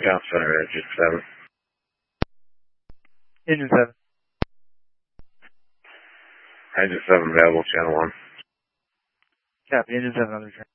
South Center, Engine 7. Engine 7. Engine 7 available, channel 1. Copy, Engine 7 on the return.